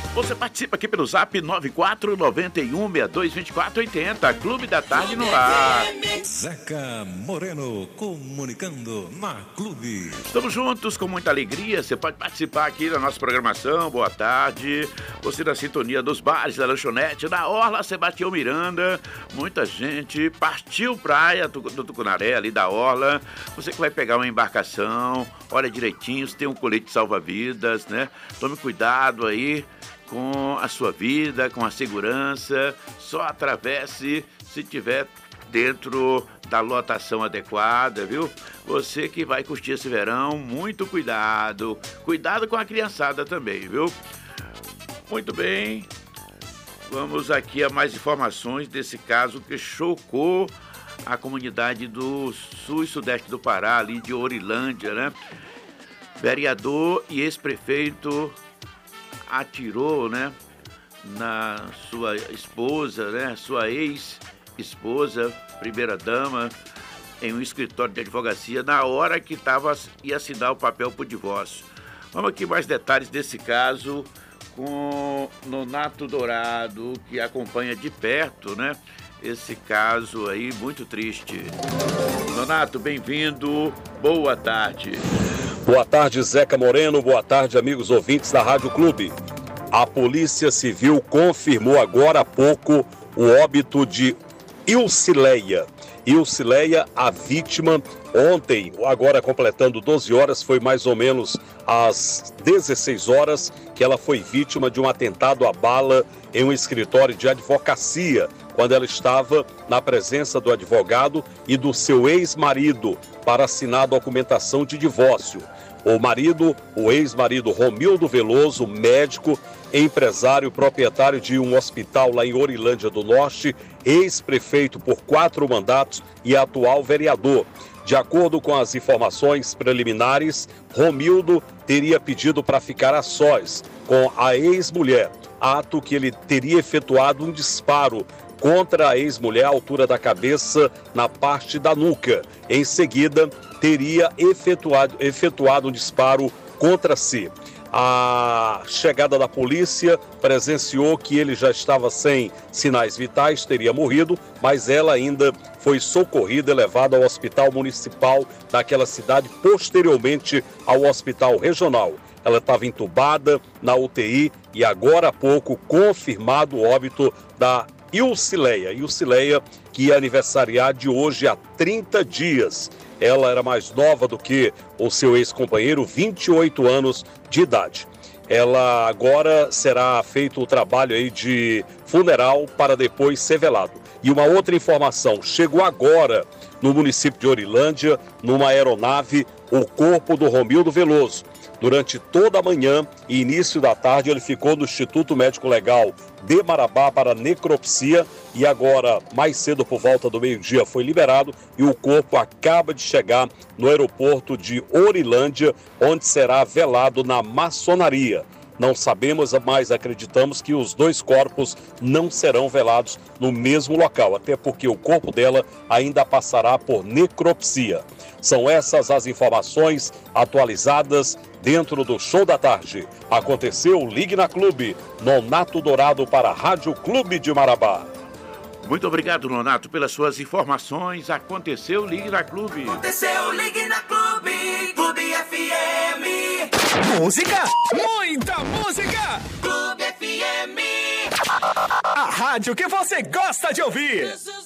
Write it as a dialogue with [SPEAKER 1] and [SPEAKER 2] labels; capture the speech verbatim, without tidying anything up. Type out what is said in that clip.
[SPEAKER 1] Você participa aqui pelo zap nove quatro nove um seis dois dois quatro oito zero, Clube da Tarde no ar.
[SPEAKER 2] Zeca Moreno comunicando na Clube.
[SPEAKER 1] Estamos juntos com muita alegria. Você pode participar aqui da nossa programação. Boa tarde. Você na sintonia dos bares, da lanchonete, da Orla Sebastião Miranda. Muita gente partiu praia do, do Tucunaré, ali da Orla. Você que vai pegar uma embarcação, olha direitinho, se tem um colete salva-vidas, né? Tome cuidado aí com a sua vida, com a segurança. Só atravesse se tiver dentro da lotação adequada, viu? Você que vai curtir esse verão, muito cuidado. Cuidado com a criançada também, viu? Muito bem. Vamos aqui a mais informações desse caso que chocou a comunidade do sul e sudeste do Pará, ali de Orilândia, né? Vereador e ex-prefeito atirou, né, na sua esposa, né, sua ex-esposa, primeira-dama, em um escritório de advocacia, na hora que estava ia assinar o papel para o divórcio. Vamos aqui mais detalhes desse caso com Nonato Dourado, que acompanha de perto, né, esse caso aí muito triste. Nonato, bem-vindo, boa tarde.
[SPEAKER 3] Boa tarde, Zeca Moreno, boa tarde, amigos ouvintes da Rádio Clube. A Polícia Civil confirmou agora há pouco o óbito de Ilcileia. Ilcileia, a vítima, ontem, agora completando doze horas, foi mais ou menos às dezesseis horas que ela foi vítima de um atentado à bala em um escritório de advocacia, quando ela estava na presença do advogado e do seu ex-marido para assinar a documentação de divórcio. O marido, o ex-marido Romildo Veloso, médico, empresário, proprietário de um hospital lá em Orilândia do Norte, ex-prefeito por quatro mandatos e atual vereador. De acordo com as informações preliminares, Romildo teria pedido para ficar a sós com a ex-mulher, ato que ele teria efetuado um disparo contra a ex-mulher à altura da cabeça, na parte da nuca. Em seguida, teria efetuado, efetuado um disparo contra si. A chegada da polícia presenciou que ele já estava sem sinais vitais, teria morrido, mas ela ainda foi socorrida e levada ao hospital municipal daquela cidade, posteriormente ao hospital regional. Ela estava entubada na U T I e agora há pouco confirmado o óbito da Ilcileia. Ilcileia, que ia aniversariar de hoje há trinta dias. Ela era mais nova do que o seu ex-companheiro, vinte e oito anos de idade. Ela agora será feito o trabalho aí de funeral para depois ser velado. E uma outra informação, chegou agora no município de Orilândia, numa aeronave, o corpo do Romildo Veloso. Durante toda a manhã e início da tarde, ele ficou no Instituto Médico Legal de Marabá para necropsia e agora, mais cedo, por volta do meio-dia, foi liberado e o corpo acaba de chegar no aeroporto de Orilândia, onde será velado na maçonaria. Não sabemos, mas acreditamos que os dois corpos não serão velados no mesmo local, até porque o corpo dela ainda passará por necropsia. São essas as informações atualizadas dentro do Show da Tarde. Aconteceu, ligue na Clube. Nonato Dourado para a Rádio Clube de Marabá.
[SPEAKER 1] Muito obrigado, Nonato, pelas suas informações. Aconteceu, ligue na Clube.
[SPEAKER 4] Aconteceu, ligue na Clube. Clube F M.
[SPEAKER 5] Música, muita música.
[SPEAKER 4] Clube F M.
[SPEAKER 5] A rádio que você gosta de ouvir.